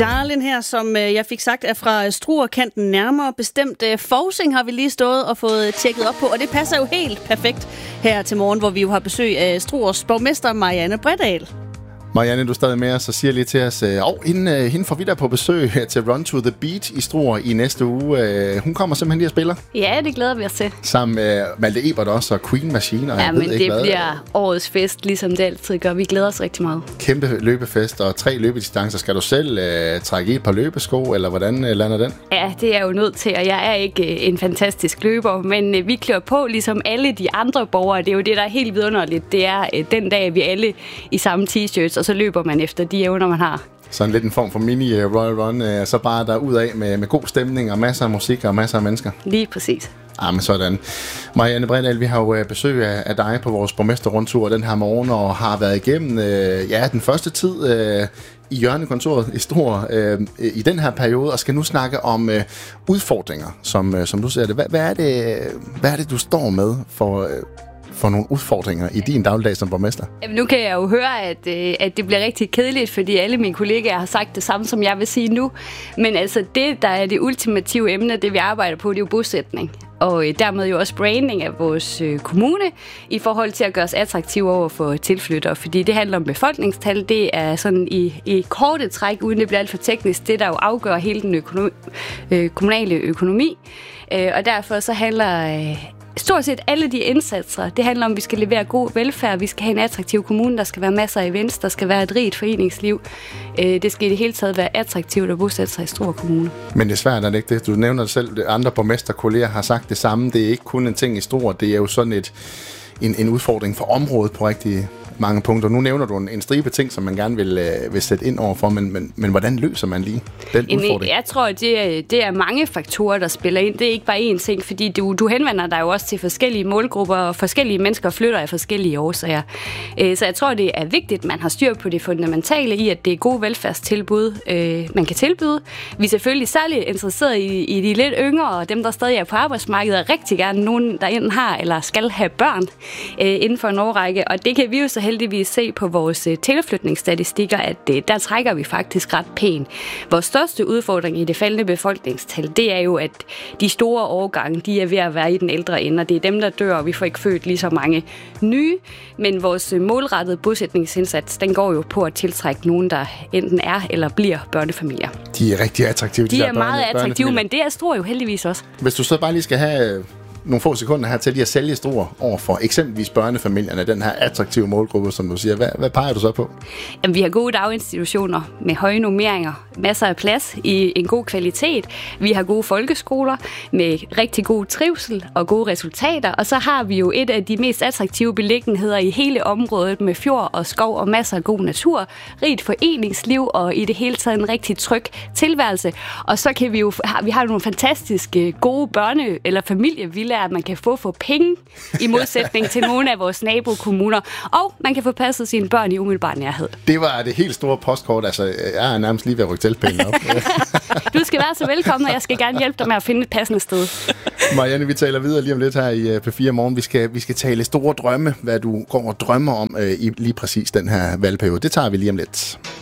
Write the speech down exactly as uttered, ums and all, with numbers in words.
Darlin her, som jeg fik sagt, er fra Struerkanten, nærmere bestemt Fåsing har vi lige stået og fået tjekket op på, og det passer jo helt perfekt her til morgen, hvor vi jo har besøg af Struers borgmester Marianne Bredahl. Marianne, du er stadig med os og siger lige til os, åh, oh, hende, hende får vi der på besøg til Run to the Beat i Struer i næste uge. Hun kommer simpelthen lige og spiller. Ja, det glæder vi os til. Sammen med Malte Ebert også og Queen Machine. Og ja, jeg men ved det ikke, hvad. bliver årets fest, ligesom det altid gør. Vi glæder os rigtig meget. Kæmpe løbefest og tre løbedistancer. Skal du selv uh, trække i et par løbesko, eller hvordan uh, lander den? Ja, det er jeg jo nødt til, og jeg er ikke uh, en fantastisk løber, men uh, vi klør på, ligesom alle de andre borgere. Det er jo det, der er helt vidunderligt. Det er uh, den dag, vi alle i samme t-shirts, og så løber man efter de evner, man har. Sådan lidt en form for mini uh, Royal Run, uh, så bare der ud af med, med god stemning og masser af musik og masser af mennesker. Lige præcis. Ah, men sådan. Marianne Bredahl, vi har jo uh, besøg af, af dig på vores borgmesterrundtur den her morgen, og har været igennem uh, ja, den første tid uh, i hjørnekontoret i Struer uh, i den her periode, og skal nu snakke om uh, udfordringer, som, uh, som du ser det. Hvad, hvad, er det. Hvad er det, du står med for... Uh, for nogle udfordringer i din dagligdag som borgmester? Jamen, nu kan jeg jo høre, at, øh, at det bliver rigtig kedeligt, fordi alle mine kollegaer har sagt det samme, som jeg vil sige nu. Men altså, det, der er det ultimative emne, det vi arbejder på, det er jo bosætning. Og øh, dermed jo også branding af vores øh, kommune i forhold til at gøre os attraktive over for tilflyttere. Fordi det handler om befolkningstal. Det er sådan i, i korte træk, uden det bliver alt for teknisk, det der jo afgør hele den økonomi, øh, kommunale økonomi. Øh, og derfor så handler... Øh, Stort set alle de indsatser, det handler om, at vi skal levere god velfærd, vi skal have en attraktiv kommune, der skal være masser af events, der skal være et rigt foreningsliv. Det skal i det hele taget være attraktivt at bosætte sig i Struer Kommune. Men det er svært, er det ikke det? Du nævner det selv, andre borgmesterkolleger har sagt det samme. Det er ikke kun en ting i Struer, det er jo sådan et, en, en udfordring for området på rigtig mange punkter. Nu nævner du en, en stribe ting, som man gerne vil, øh, vil sætte ind overfor, men, men, men hvordan løser man lige den en, udfordring? Jeg tror, det er, det er mange faktorer, der spiller ind. Det er ikke bare én ting, fordi du, du henvender dig jo også til forskellige målgrupper, og forskellige mennesker flytter af forskellige årsager. Øh, så jeg tror, det er vigtigt, at man har styr på det fundamentale i, at det er gode velfærdstilbud, øh, man kan tilbyde. Vi er selvfølgelig særligt interesseret i, i de lidt yngre, og dem, der stadig er på arbejdsmarkedet, og rigtig gerne nogen, der enten har eller skal have børn øh, inden for en årrække, og det kan vi jo så heldigvis se på vores uh, tilflytningsstatistikker, at uh, der trækker vi faktisk ret pænt. Vores største udfordring i det faldende befolkningstal, det er jo, at de store årgange, de er ved at være i den ældre ende, og det er dem, der dør, og vi får ikke født lige så mange nye. Men vores uh, målrettede bosætningsindsats, den går jo på at tiltrække nogen, der enten er eller bliver børnefamilier. De er rigtig attraktive, de, de der er meget børne, attraktive, men det er Struer jo heldigvis også. Hvis du så bare lige skal have nogle få sekunder her til lige at sælge Struer over for eksempelvis børnefamilierne, den her attraktive målgruppe, som du siger. Hvad, hvad peger du så på? Jamen, vi har gode daginstitutioner med høje normeringer, masser af plads i en god kvalitet. Vi har gode folkeskoler med rigtig god trivsel og gode resultater. Og så har vi jo et af de mest attraktive beliggenheder i hele området med fjord og skov og masser af god natur, rigt foreningsliv og i det hele taget en rigtig tryg tilværelse. Og så kan vi jo, vi har nogle fantastiske gode børne- eller familievillaer, at man kan få for penge i modsætning til nogle af vores nabokommuner, og man kan få passet sine børn i umiddelbar nærhed. Det var det helt store postkort. Altså, jeg er nærmest lige ved at rykke teltpælene op. Du skal være så velkommen, og jeg skal gerne hjælpe dig med at finde et passende sted. Marianne, vi taler videre lige om lidt her i P fire Morgen. Vi skal, vi skal tale store drømme, hvad du går og drømmer om øh, i lige præcis den her valgperiode. Det tager vi lige om lidt.